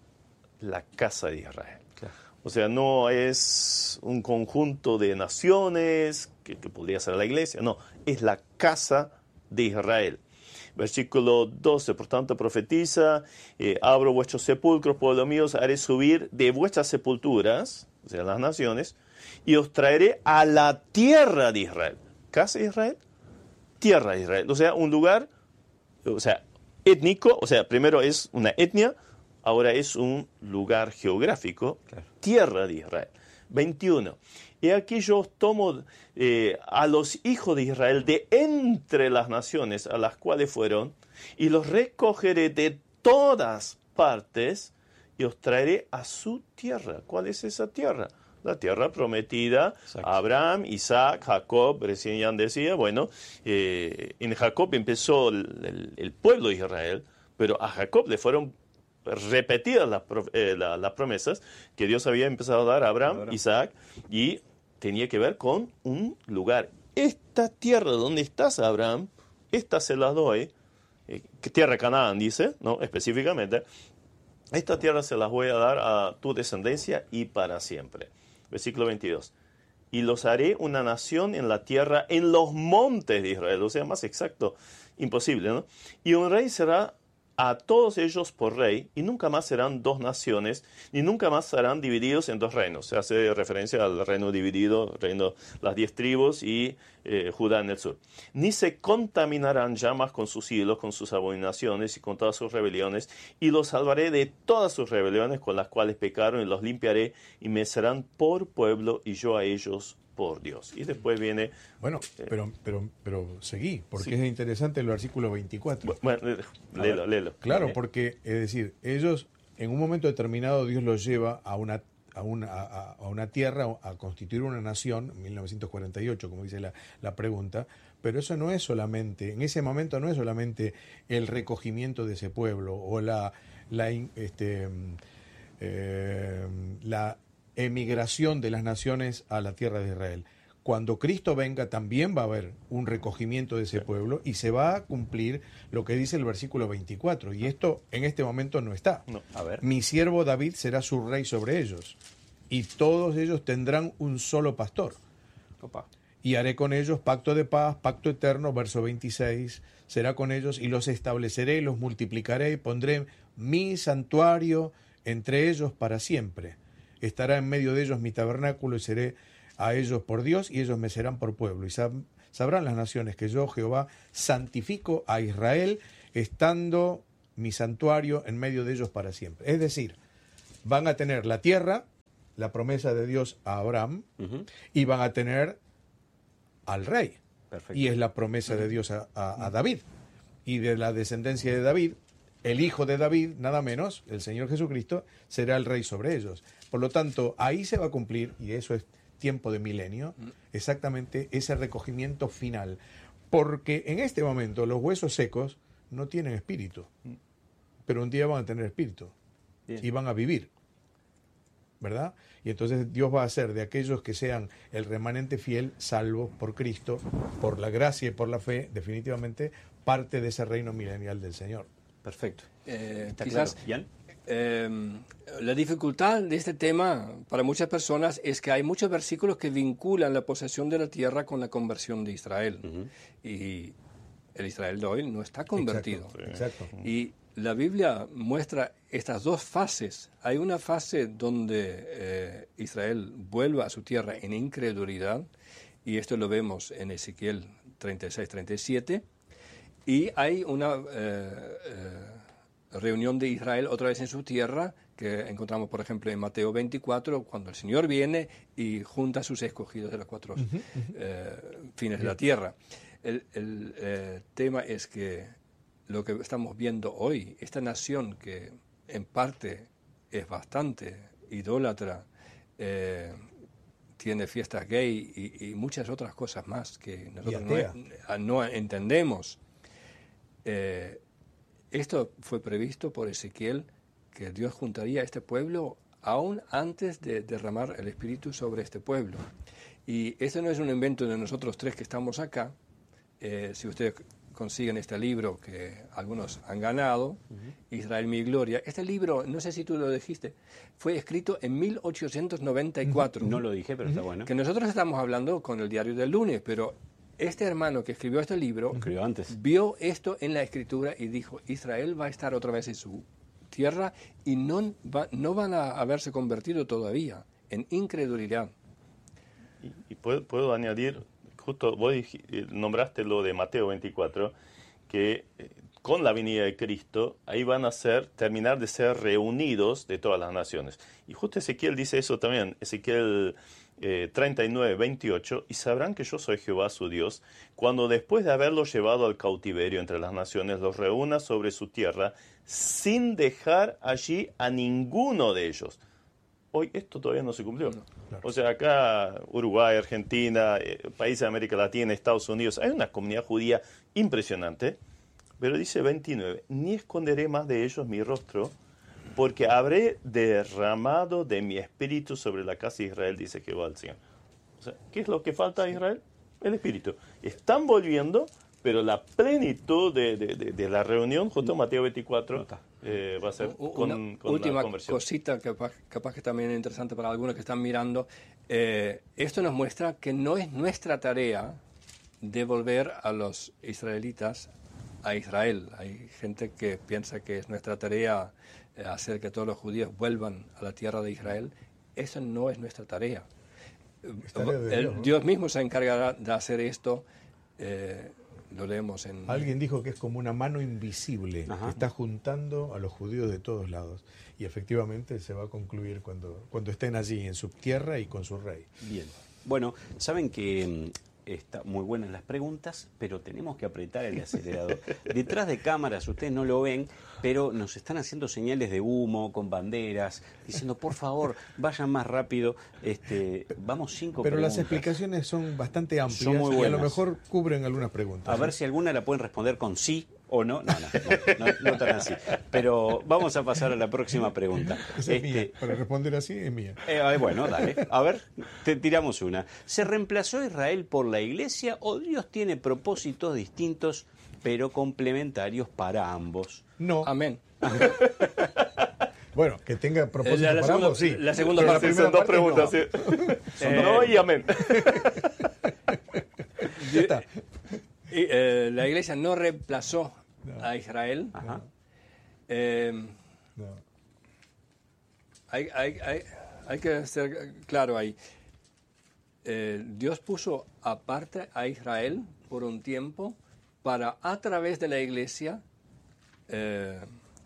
la casa de Israel. Claro. O sea, no es un conjunto de naciones que podría ser la iglesia, no, es la casa de Israel. Versículo 12, por tanto profetiza, abro vuestros sepulcros, pueblo mío, os haré subir de vuestras sepulturas, o sea, las naciones, y os traeré a la tierra de Israel. ¿Casa de Israel? Tierra de Israel. O sea, un lugar, o sea, étnico, o sea, primero es una etnia, ahora es un lugar geográfico, claro. Tierra de Israel. 21. Y aquí yo os tomo a los hijos de Israel de entre las naciones a las cuales fueron, y los recogeré de todas partes, y os traeré a su tierra. ¿Cuál es esa tierra? La tierra prometida a Abraham, Isaac, Jacob, recién ya decía, bueno, en Jacob empezó el pueblo de Israel, pero a Jacob le fueron repetidas las promesas que Dios había empezado a dar a Abraham, Isaac, y tenía que ver con un lugar. Esta tierra donde estás, Abraham, esta se las doy, tierra Canaán dice, no específicamente, esta tierra se las voy a dar a tu descendencia y para siempre. Versículo 22. Y los haré una nación en la tierra, en los montes de Israel. O sea, más exacto, imposible, ¿no? Y un rey será a todos ellos por rey, y nunca más serán dos naciones, ni nunca más serán divididos en dos reinos. Se hace referencia al reino dividido, las 10 tribus y Judá en el sur. Ni se contaminarán ya más con sus ídolos, con sus abominaciones y con todas sus rebeliones, y los salvaré de todas sus rebeliones con las cuales pecaron, y los limpiaré, y me serán por pueblo, y yo a ellos por Dios. Y después viene... Bueno, pero seguí, porque sí. Es interesante el versículo 24. Bueno, léelo. Claro, porque, es decir, ellos, en un momento determinado, Dios los lleva a una tierra, a constituir una nación, en 1948, como dice la pregunta, pero eso no es solamente, en ese momento no es solamente el recogimiento de ese pueblo, o la emigración de las naciones a la tierra de Israel. Cuando Cristo venga también va a haber un recogimiento de ese pueblo y se va a cumplir lo que dice el versículo 24. Y esto en este momento no está. No. A ver. Mi siervo David será su rey sobre ellos, y todos ellos tendrán un solo pastor. Opa. Y haré con ellos pacto de paz, pacto eterno, verso 26, será con ellos, y los estableceré y los multiplicaré, y pondré mi santuario entre ellos para siempre. Estará en medio de ellos mi tabernáculo, y seré a ellos por Dios, y ellos me serán por pueblo. Y sabrán las naciones que yo, Jehová, santifico a Israel, estando mi santuario en medio de ellos para siempre. Es decir, van a tener la tierra, la promesa de Dios a Abraham, y van a tener al rey. Perfecto. Y es la promesa de Dios a David. Y de la descendencia de David, el hijo de David, nada menos, el Señor Jesucristo, será el rey sobre ellos. Por lo tanto, ahí se va a cumplir, y eso es tiempo de milenio, exactamente ese recogimiento final. Porque en este momento los huesos secos no tienen espíritu, pero un día van a tener espíritu. Bien. Y van a vivir, ¿verdad? Y entonces Dios va a hacer de aquellos que sean el remanente fiel, salvos por Cristo, por la gracia y por la fe, definitivamente parte de ese reino milenial del Señor. Perfecto. Quizás claro. La dificultad de este tema para muchas personas es que hay muchos versículos que vinculan la posesión de la tierra con la conversión de Israel. Y el Israel de hoy no está convertido. Exacto. Y la Biblia muestra estas dos fases. Hay una fase donde Israel vuelve a su tierra en incredulidad, y esto lo vemos en Ezequiel 36-37, y hay una reunión de Israel otra vez en su tierra, que encontramos, por ejemplo, en Mateo 24, cuando el Señor viene y junta a sus escogidos de los cuatro fines de la tierra. El tema es que lo que estamos viendo hoy, esta nación que en parte es bastante idólatra, tiene fiestas gay y muchas otras cosas más que nosotros no entendemos. Esto fue previsto por Ezequiel, que Dios juntaría a este pueblo aún antes de derramar el Espíritu sobre este pueblo. Y esto no es un invento de nosotros tres que estamos acá. Si ustedes consiguen este libro que algunos han ganado, Israel, mi gloria. Este libro, no sé si tú lo dijiste, fue escrito en 1894. No lo dije, pero está bueno. Que nosotros estamos hablando con el Diario del Lunes, pero este hermano que escribió este libro vio esto en la Escritura y dijo, Israel va a estar otra vez en su tierra y no van a haberse convertido todavía en incredulidad. Y puedo añadir, justo vos nombraste lo de Mateo 24, que con la venida de Cristo, ahí van a terminar de ser reunidos de todas las naciones. Y justo Ezequiel dice eso también, Ezequiel 39, 28, y sabrán que yo soy Jehová su Dios, cuando después de haberlos llevado al cautiverio entre las naciones, los reúna sobre su tierra, sin dejar allí a ninguno de ellos. Hoy esto todavía no se cumplió. No, claro. O sea, acá Uruguay, Argentina, países de América Latina, Estados Unidos, hay una comunidad judía impresionante, pero dice 29, ni esconderé más de ellos mi rostro, porque habré derramado de mi espíritu sobre la casa de Israel, dice Jehová el Señor. O sea, ¿qué es lo que falta a Israel? El espíritu. Están volviendo, pero la plenitud de la reunión, justo Mateo 24, va a ser con última la conversión. Cosita que capaz que también es interesante para algunos que están mirando. Esto nos muestra que no es nuestra tarea devolver a los israelitas a Israel. Hay gente que piensa que es nuestra tarea hacer que todos los judíos vuelvan a la tierra de Israel. Eso no es nuestra tarea. Dios mismo se encargará de hacer esto. Lo leemos en... Alguien dijo que es como una mano invisible que está juntando a los judíos de todos lados. Y efectivamente se va a concluir cuando estén allí en su tierra y con su rey. Bien. Bueno, saben que están muy buenas las preguntas, pero tenemos que apretar el acelerador. Detrás de cámaras, ustedes no lo ven, pero nos están haciendo señales de humo con banderas, diciendo, por favor, vayan más rápido. Vamos 5 pero preguntas. Las explicaciones son bastante amplias, son muy y a lo buenas. Mejor cubren algunas preguntas. A ver si alguna la pueden responder con sí o no. No tan así. Pero vamos a pasar a la próxima pregunta. Esa es mía. Para responder así es mía. Bueno, dale. A ver, te tiramos una. ¿Se reemplazó Israel por la Iglesia o Dios tiene propósitos distintos pero complementarios para ambos? No. Amén. Bueno, que tenga propósitos para ambos, sí. La segunda parte son dos preguntas. No. Sí. No y amén. Ya está. La Iglesia no reemplazó a Israel. Ajá. No. Hay que ser claro ahí. Dios puso aparte a Israel por un tiempo para, a través de la Iglesia,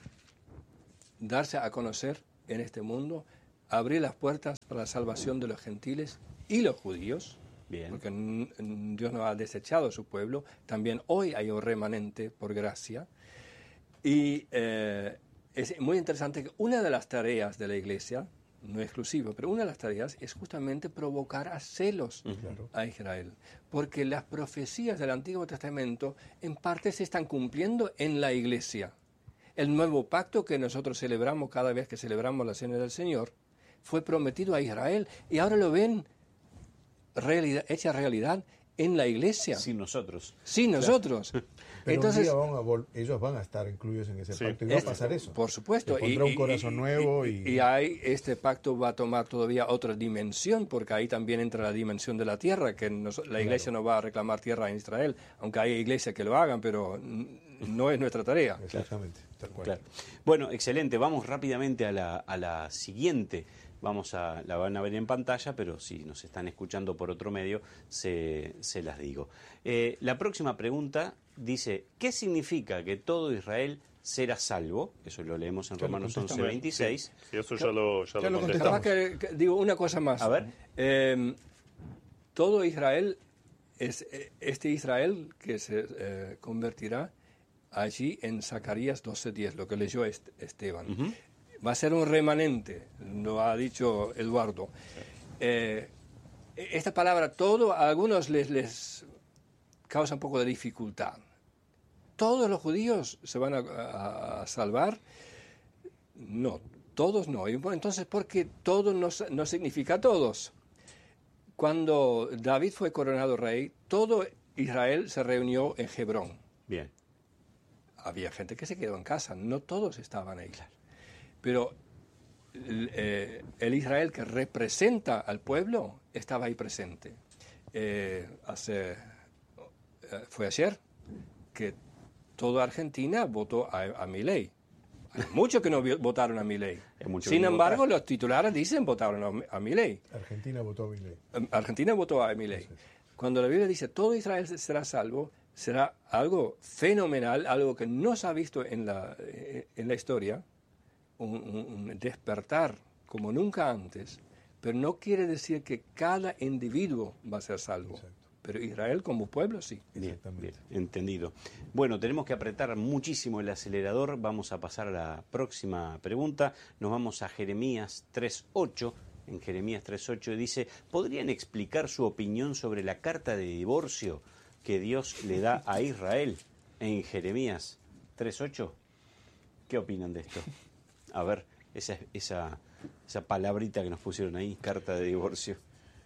darse a conocer en este mundo, abrir las puertas para la salvación de los gentiles y los judíos, Bien. porque Dios no ha desechado a su pueblo, también hoy hay un remanente por gracia. Y es muy interesante que una de las tareas de la Iglesia, no exclusivo, pero una de las tareas es justamente provocar a celos a Israel, porque las profecías del Antiguo Testamento en parte se están cumpliendo en la Iglesia. El nuevo pacto que nosotros celebramos cada vez que celebramos la Cena del Señor fue prometido a Israel y ahora lo ven hecha realidad en la Iglesia. Sin nosotros. Sin nosotros. Pero entonces, ellos van a estar incluidos en ese Sí. pacto y va a pasar eso. Por supuesto. Le pondrá un corazón nuevo y este pacto va a tomar todavía otra dimensión, porque ahí también entra la dimensión de la tierra, que la Iglesia no va a reclamar tierra en Israel, aunque hay iglesias que lo hagan, pero no es nuestra tarea. Exactamente, tal cual. Claro. Bueno, excelente. Vamos rápidamente a la siguiente. La van a ver en pantalla, pero si nos están escuchando por otro medio, se las digo. La próxima pregunta dice, ¿qué significa que todo Israel será salvo? Eso lo leemos en Romanos 11:26. Sí, eso ya lo contestamos. Capaz que digo una cosa más. A ver. Todo Israel es este Israel que se convertirá allí en Zacarías 12:10, lo que leyó Esteban. Va a ser un remanente, lo ha dicho Eduardo. Esta palabra todo a algunos les causa un poco de dificultad. ¿Todos los judíos se van a salvar? No, todos no. Entonces, ¿por qué todo no significa todos? Cuando David fue coronado rey, todo Israel se reunió en Hebrón. Bien. Había gente que se quedó en casa, no todos estaban ahí. Pero el Israel que representa al pueblo estaba ahí presente. Fue ayer que toda Argentina votó a Milei. Hay muchos que no votaron a Milei. Sin embargo, los titulares dicen votaron a Milei. Argentina votó a Milei. Argentina votó a Milei. Cuando la Biblia dice todo Israel será salvo, será algo fenomenal, algo que no se ha visto en la historia. Un despertar como nunca antes, pero no quiere decir que cada individuo va a ser salvo. Exacto. Pero Israel como pueblo sí. Bien, entendido. Bueno, tenemos que apretar muchísimo el acelerador. Vamos a pasar a la próxima pregunta. Nos vamos a Jeremías 3:8. En Jeremías 3:8 dice, ¿podrían explicar su opinión sobre la carta de divorcio que Dios le da a Israel en Jeremías 3:8? ¿Qué opinan de esto? A ver, esa palabrita que nos pusieron ahí, carta de divorcio.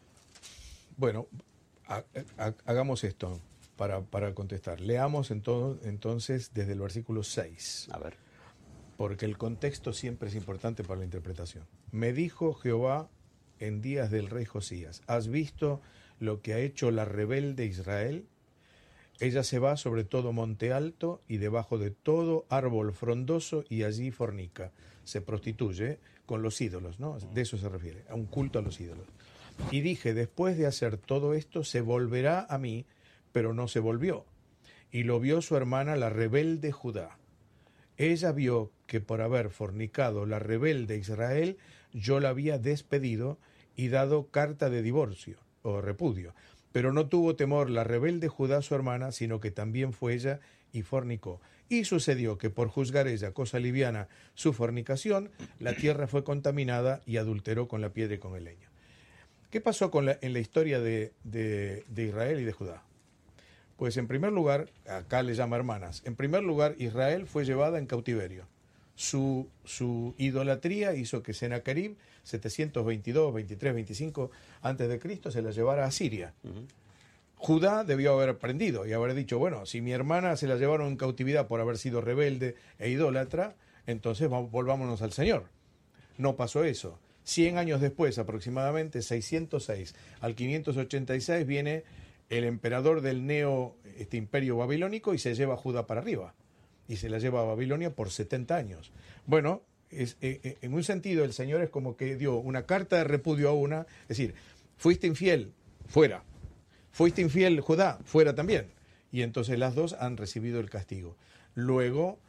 Bueno, hagamos esto para contestar. Leamos entonces desde el versículo 6. A ver. Porque el contexto siempre es importante para la interpretación. Me dijo Jehová en días del rey Josías, ¿has visto lo que ha hecho la rebelde Israel? Ella se va sobre todo monte alto y debajo de todo árbol frondoso y allí fornica. Se prostituye con los ídolos, ¿no? De eso se refiere, a un culto a los ídolos. Y dije, después de hacer todo esto, se volverá a mí, pero no se volvió. Y lo vio su hermana, la rebelde Judá. Ella vio que por haber fornicado la rebelde Israel, yo la había despedido y dado carta de divorcio o repudio. Pero no tuvo temor la rebelde Judá su hermana, sino que también fue ella y fornicó. Y sucedió que por juzgar ella cosa liviana su fornicación, la tierra fue contaminada y adulteró con la piedra y con el leño. ¿Qué pasó en la historia de Israel y de Judá? Pues en primer lugar, acá le llama hermanas, en primer lugar Israel fue llevada en cautiverio. Su idolatría hizo que Sennacherib, 722, 23, 25 antes de Cristo, se la llevara a Siria. Judá debió haber aprendido y haber dicho, bueno, si mi hermana se la llevaron en cautividad por haber sido rebelde e idólatra, entonces volvámonos al Señor. No pasó eso. 100 años después, aproximadamente 606 al 586, viene el emperador del imperio babilónico y se lleva a Judá para arriba. Y se la lleva a Babilonia por 70 años. Bueno, en un sentido el Señor es como que dio una carta de repudio a una, es decir, fuiste infiel, fuera. Fuiste infiel, Judá, fuera también. Y entonces las dos han recibido el castigo. Luego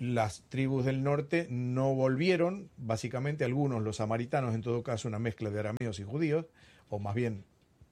Las tribus del norte no volvieron, básicamente algunos, los samaritanos, en todo caso una mezcla de arameos y judíos, o más bien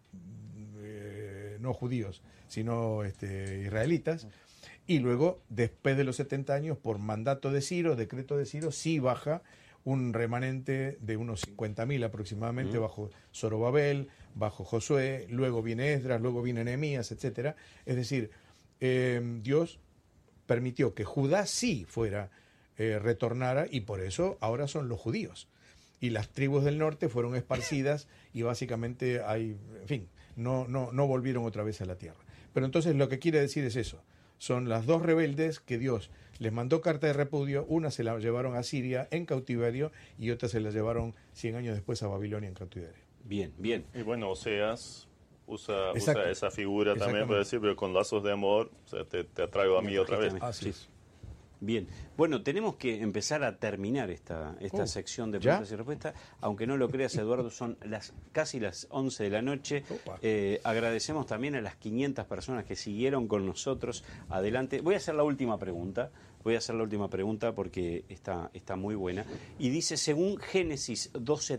no judíos, sino israelitas. Y luego, después de los 70 años, por mandato de Ciro, decreto de Ciro, sí baja un remanente de unos 50.000 aproximadamente bajo Zorobabel, bajo Josué, luego viene Esdras, luego viene Nehemías, etcétera. Es decir, Dios permitió que Judá sí retornara, y por eso ahora son los judíos. Y las tribus del norte fueron esparcidas y básicamente no volvieron otra vez a la tierra. Pero entonces lo que quiere decir es eso. Son las dos rebeldes que Dios les mandó carta de repudio. Una se la llevaron a Siria en cautiverio y otra se la llevaron 100 años después a Babilonia en cautiverio. Bien, bien. Y bueno, Oseas usa Exacto. esa figura también para decir, pero con lazos de amor, o sea, te atraigo a mí otra vez. Así es. Bien, bueno, tenemos que empezar a terminar esta sección de preguntas y respuestas. Aunque no lo creas, Eduardo, son casi las 11 de la noche. Agradecemos también a las 500 personas que siguieron con nosotros. Adelante. Voy a hacer la última pregunta porque está muy buena. Y dice, según Génesis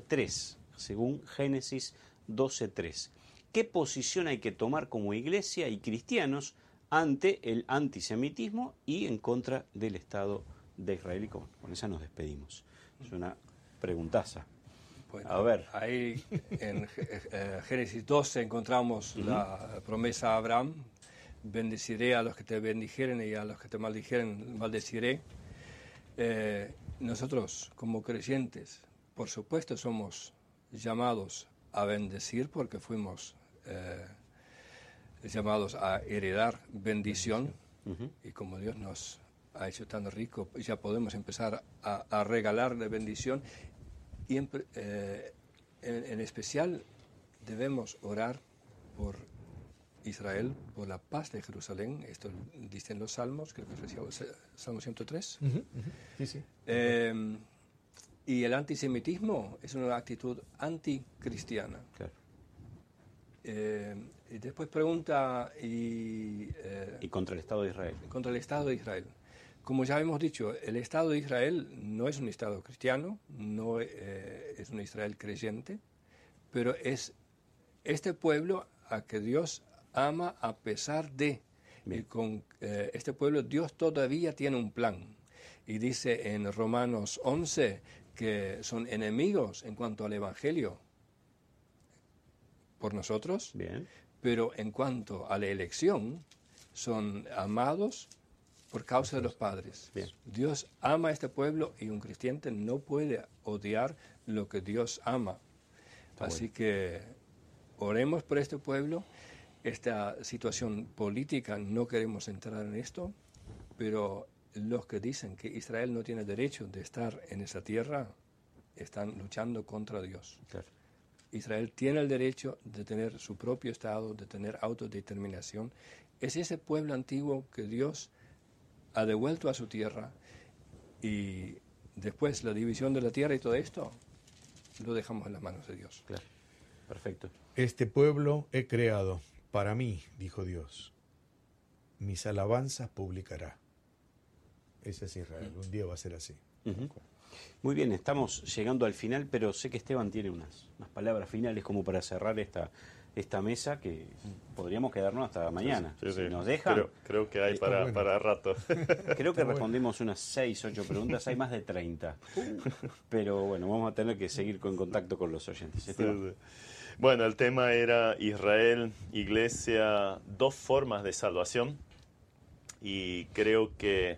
12.3, ¿qué posición hay que tomar como iglesia y cristianos ante el antisemitismo y en contra del Estado de Israel? Y con esa nos despedimos. Es una preguntaza. Bueno, a ver. Ahí en Génesis 12 encontramos la promesa a Abraham: bendeciré a los que te bendijeren y a los que te maldijeren maldeciré. Nosotros como creyentes, por supuesto, somos llamados a bendecir porque fuimos llamados a heredar bendición. Y como Dios nos ha hecho tan rico, ya podemos empezar a regalar de bendición. Y en especial debemos orar por Israel, por la paz de Jerusalén. Esto dicen los Salmos, creo que es el Salmo 103. Sí, sí. Y el antisemitismo es una actitud anticristiana. Claro. Y después pregunta y contra el Estado de Israel. Contra el Estado de Israel. Como ya hemos dicho, el Estado de Israel no es un Estado cristiano, no es un Israel creyente, pero es este pueblo a que Dios ama a pesar de. Y con este pueblo Dios todavía tiene un plan. Y dice en Romanos 11 que son enemigos en cuanto al Evangelio por nosotros. Bien. Pero en cuanto a la elección, son amados por causa de los padres. Bien. Dios ama a este pueblo y un cristiano no puede odiar lo que Dios ama. Así que oremos por este pueblo. Esta situación política, no queremos entrar en esto, pero los que dicen que Israel no tiene derecho de estar en esa tierra están luchando contra Dios. Claro. Israel tiene el derecho de tener su propio Estado, de tener autodeterminación. Es ese pueblo antiguo que Dios ha devuelto a su tierra, y después la división de la tierra y todo esto lo dejamos en las manos de Dios. Claro. Perfecto. Este pueblo he creado para mí, dijo Dios. Mis alabanzas publicará. Ese es Israel. Un día va a ser así. Muy bien, estamos llegando al final, pero sé que Esteban tiene unas palabras finales como para cerrar esta mesa, que podríamos quedarnos hasta mañana. Sí. Si nos dejan. Creo que hay para rato. Creo que respondimos unas 6, 8 preguntas, hay más de 30. Pero bueno, vamos a tener que seguir en contacto con los oyentes. Sí. Bueno, el tema era Israel, Iglesia, dos formas de salvación. Y creo que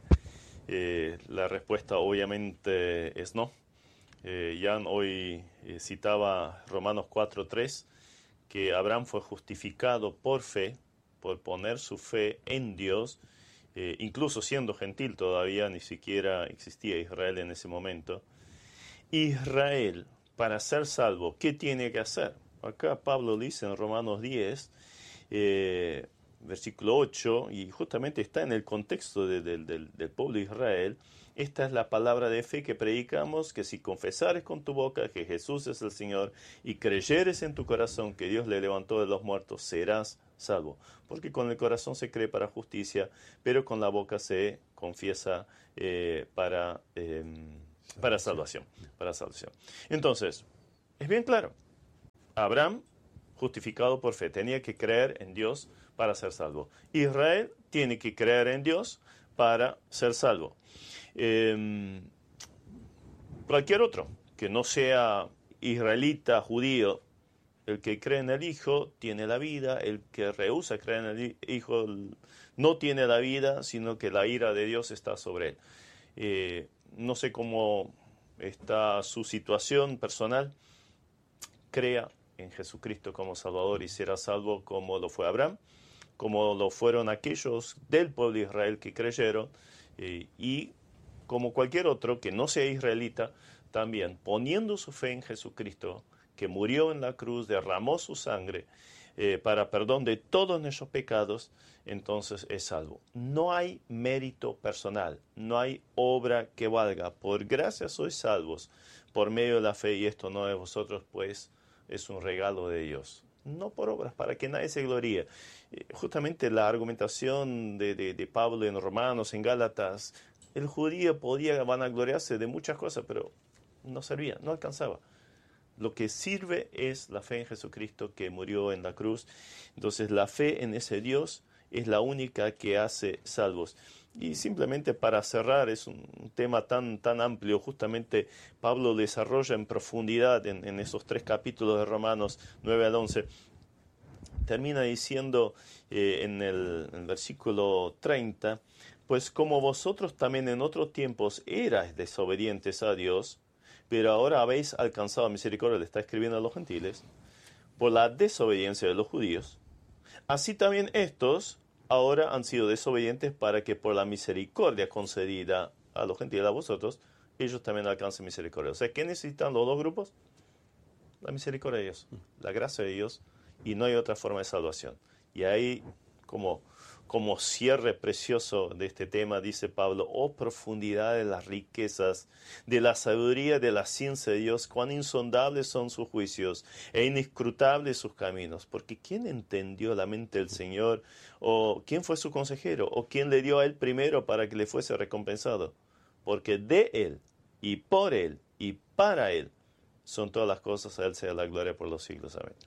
la respuesta obviamente es no. Jan hoy citaba Romanos 4:3, que Abraham fue justificado por fe, por poner su fe en Dios, incluso siendo gentil todavía, ni siquiera existía Israel en ese momento. Israel, para ser salvo, ¿qué tiene que hacer? Acá Pablo dice en Romanos 10, versículo 8, y justamente está en el contexto del pueblo de Israel. Esta es la palabra de fe que predicamos, que si confesares con tu boca que Jesús es el Señor y creyeres en tu corazón que Dios le levantó de los muertos, serás salvo. Porque con el corazón se cree para justicia, pero con la boca se confiesa para salvación. Entonces, es bien claro. Abraham, justificado por fe, tenía que creer en Dios para ser salvo. Israel tiene que creer en Dios para ser salvo. Cualquier otro que no sea israelita, judío, el que cree en el Hijo tiene la vida, el que rehúsa creer en el Hijo no tiene la vida, sino que la ira de Dios está sobre él. No sé cómo está su situación personal. Crea en Jesucristo como Salvador y será salvo como lo fue Abraham, como lo fueron aquellos del pueblo de Israel que creyeron, y como cualquier otro que no sea israelita, también poniendo su fe en Jesucristo, que murió en la cruz, derramó su sangre para perdón de todos nuestros pecados, entonces es salvo. No hay mérito personal, no hay obra que valga. Por gracia sois salvos por medio de la fe, y esto no de vosotros, pues es un regalo de Dios. No por obras, para que nadie se gloríe. Justamente la argumentación de Pablo en Romanos, en Gálatas, el judío podía vanagloriarse de muchas cosas, pero no servía, no alcanzaba. Lo que sirve es la fe en Jesucristo que murió en la cruz. Entonces la fe en ese Dios es la única que hace salvos. Y simplemente para cerrar, es un tema tan amplio, justamente Pablo desarrolla en profundidad en esos 3 capítulos de Romanos 9 al 11. Termina diciendo en el versículo 30, pues como vosotros también en otros tiempos erais desobedientes a Dios, pero ahora habéis alcanzado misericordia, le está escribiendo a los gentiles, por la desobediencia de los judíos, así también estos ahora han sido desobedientes para que por la misericordia concedida a los gentiles, a vosotros, ellos también alcancen misericordia. O sea, ¿qué necesitan los dos grupos? La misericordia de Dios, la gracia de Dios, y no hay otra forma de salvación. Y ahí, como cierre precioso de este tema, dice Pablo, oh profundidad de las riquezas, de la sabiduría, de la ciencia de Dios, cuán insondables son sus juicios e inescrutables sus caminos. Porque ¿quién entendió la mente del Señor? ¿O quién fue su consejero? ¿O quién le dio a él primero para que le fuese recompensado? Porque de él, y por él, y para él, son todas las cosas, a él sea la gloria por los siglos. Amén.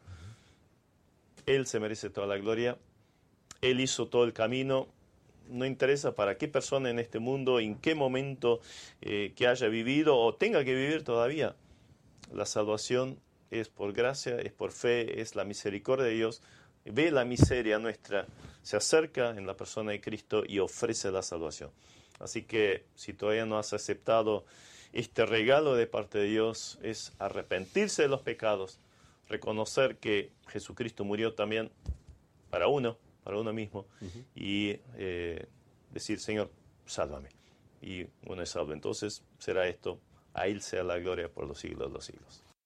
Él se merece toda la gloria. Él hizo todo el camino. No interesa para qué persona en este mundo, en qué momento que haya vivido o tenga que vivir todavía. La salvación es por gracia, es por fe, es la misericordia de Dios. Ve la miseria nuestra, se acerca en la persona de Cristo y ofrece la salvación. Así que si todavía no has aceptado este regalo de parte de Dios, es arrepentirse de los pecados, reconocer que Jesucristo murió también para uno mismo, y decir, Señor, sálvame. Y uno es salvo. Entonces será esto, a Él sea la gloria por los siglos de los siglos.